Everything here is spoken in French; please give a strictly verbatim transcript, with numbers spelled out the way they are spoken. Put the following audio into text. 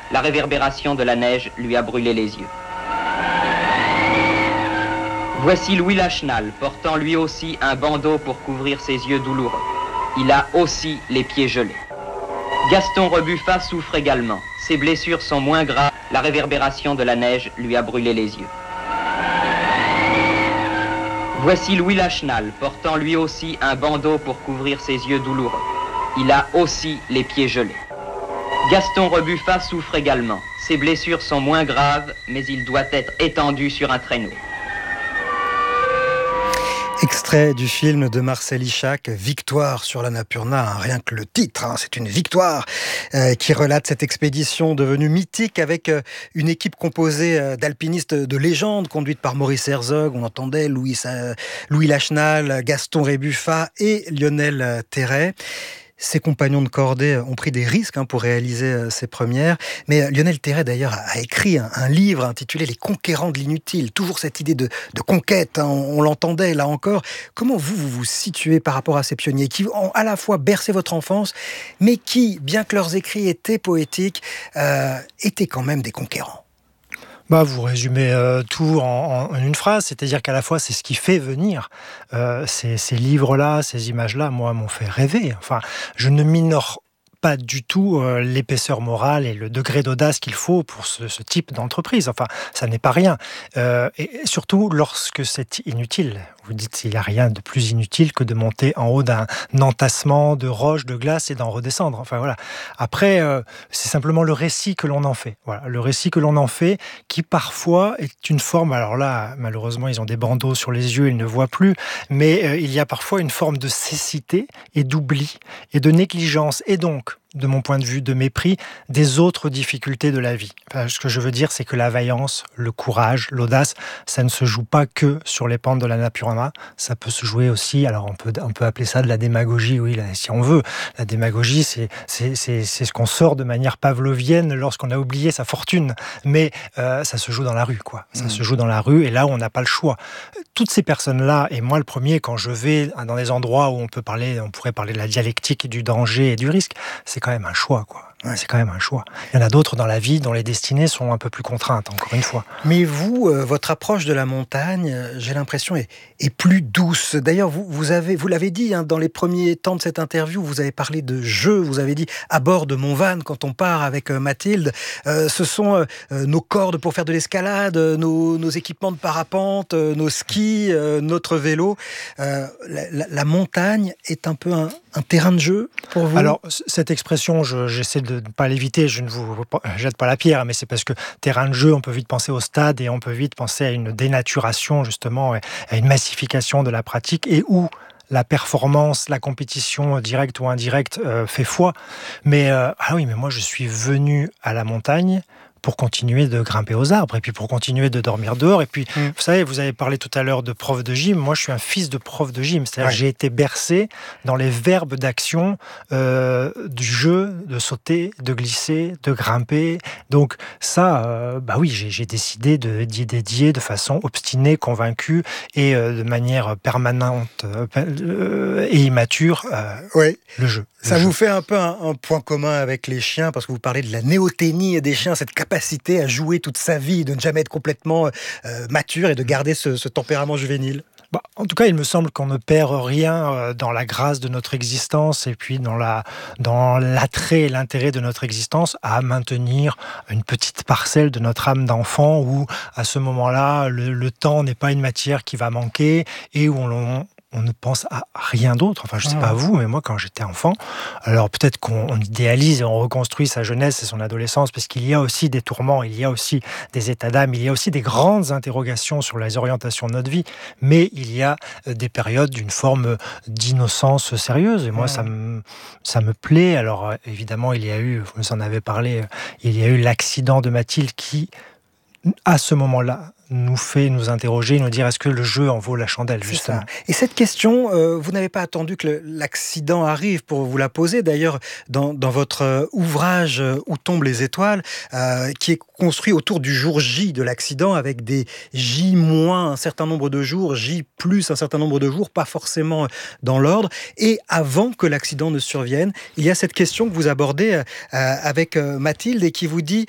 La réverbération de la neige lui a brûlé les yeux. Voici Louis Lachenal, portant lui aussi un bandeau pour couvrir ses yeux douloureux. Il a aussi les pieds gelés. Gaston Rebuffa souffre également. Ses blessures sont moins graves. La réverbération de la neige lui a brûlé les yeux. Voici Louis Lachenal, portant lui aussi un bandeau pour couvrir ses yeux douloureux. Il a aussi les pieds gelés. Gaston Rebuffa souffre également. Ses blessures sont moins graves, mais il doit être étendu sur un traîneau. Extrait du film de Marcel Ichac, Victoire sur l'Annapurna, hein, rien que le titre, hein, c'est une victoire euh, qui relate cette expédition devenue mythique avec euh, une équipe composée euh, d'alpinistes de légende conduite par Maurice Herzog, on entendait Louis, euh, Louis Lachenal, Gaston Rebuffa et Lionel euh, Terray. Ses compagnons de cordée ont pris des risques hein, pour réaliser ces premières. Mais Lionel Terray, d'ailleurs, a écrit un, un livre intitulé « Les conquérants de l'inutile ». Toujours cette idée de, de conquête, hein, on, on l'entendait là encore. Comment vous, vous vous situez par rapport à ces pionniers qui ont à la fois bercé votre enfance, mais qui, bien que leurs écrits étaient poétiques, euh, étaient quand même des conquérants? Bah, vous résumez euh, tout en, en une phrase, c'est-à-dire qu'à la fois c'est ce qui fait venir euh, ces, ces livres-là, ces images-là, moi, m'ont fait rêver. Enfin, je ne minore pas du tout euh, l'épaisseur morale et le degré d'audace qu'il faut pour ce, ce type d'entreprise. Enfin, ça n'est pas rien. Euh, et surtout lorsque c'est inutile. Vous dites qu'il n'y a rien de plus inutile que de monter en haut d'un entassement de roches, de glace et d'en redescendre. Enfin voilà. Après, euh, c'est simplement le récit que l'on en fait. Voilà, le récit que l'on en fait, qui parfois est une forme. Alors là, malheureusement, ils ont des bandeaux sur les yeux, ils ne voient plus. Mais euh, il y a parfois une forme de cécité et d'oubli et de négligence. Et donc, de mon point de vue, de mépris des autres difficultés de la vie. Enfin, ce que je veux dire, c'est que la vaillance, le courage, l'audace, ça ne se joue pas que sur les pentes de l'Annapurna, ça peut se jouer aussi, alors on peut, on peut appeler ça de la démagogie, oui, là, si on veut. La démagogie, c'est, c'est, c'est, c'est ce qu'on sort de manière pavlovienne lorsqu'on a oublié sa fortune. Mais euh, ça se joue dans la rue, quoi. Ça mmh. se joue dans la rue, et là où on n'a pas le choix. Toutes ces personnes-là, et moi le premier, quand je vais dans des endroits où on peut parler, on pourrait parler de la dialectique, du danger et du risque, c'est quand même un choix, quoi. Ouais, c'est quand même un choix. Il y en a d'autres dans la vie dont les destinées sont un peu plus contraintes, encore une fois. Mais vous, euh, votre approche de la montagne, euh, j'ai l'impression, est, est plus douce. D'ailleurs, vous, vous, avez, vous l'avez dit, hein, dans les premiers temps de cette interview, vous avez parlé de jeu, vous avez dit à bord de mon van, quand on part avec euh, Mathilde, euh, ce sont euh, nos cordes pour faire de l'escalade, nos, nos équipements de parapente, euh, nos skis, euh, notre vélo. Euh, la, la, la montagne est un peu un, un terrain de jeu pour vous? Alors, cette expression, je, j'essaie de ne pas l'éviter, je ne vous jette pas la pierre, mais c'est parce que terrain de jeu, on peut vite penser au stade et on peut vite penser à une dénaturation, justement, à une massification de la pratique, et où la performance, la compétition directe ou indirecte euh, fait foi. Mais, euh, ah oui, mais moi, je suis venu à la montagne pour continuer de grimper aux arbres, et puis pour continuer de dormir dehors. Et puis, mmh. vous savez, vous avez parlé tout à l'heure de prof de gym. Moi, je suis un fils de prof de gym. C'est-à-dire ouais. que j'ai été bercé dans les verbes d'action euh, du jeu, de sauter, de glisser, de grimper. Donc ça, euh, bah oui, j'ai, j'ai décidé de, d'y dédier de façon obstinée, convaincue et euh, de manière permanente euh, et immature euh, ouais. le jeu. Ça le vous jeu. fait un peu un, un point commun avec les chiens, parce que vous parlez de la néoténie des chiens, cette capacité à jouer toute sa vie, de ne jamais être complètement euh, mature et de garder ce, ce tempérament juvénile. Bah, en tout cas, il me semble qu'on ne perd rien dans la grâce de notre existence et puis dans, la, dans l'attrait et l'intérêt de notre existence à maintenir une petite parcelle de notre âme d'enfant où, à ce moment-là, le, le temps n'est pas une matière qui va manquer et où on, on ne pense à rien d'autre. Enfin, je ne sais pas vous, mais moi, quand j'étais enfant, alors peut-être qu'on on idéalise et on reconstruit sa jeunesse et son adolescence, parce qu'il y a aussi des tourments, il y a aussi des états d'âme, il y a aussi des grandes interrogations sur les orientations de notre vie, mais il y a des périodes d'une forme d'innocence sérieuse. Et moi, mmh. ça, me, ça me plaît. Alors, évidemment, il y a eu, vous en avez parlé, il y a eu l'accident de Mathilde qui, à ce moment-là, nous fait nous interroger, nous dire est-ce que le jeu en vaut la chandelle, justement. Et cette question, euh, vous n'avez pas attendu que le, l'accident arrive pour vous la poser. D'ailleurs, dans, dans votre ouvrage « Où tombent les étoiles euh, », qui est construit autour du jour J de l'accident, avec des J moins un certain nombre de jours, J plus un certain nombre de jours, pas forcément dans l'ordre. Et avant que l'accident ne survienne, il y a cette question que vous abordez euh, avec euh, Mathilde et qui vous dit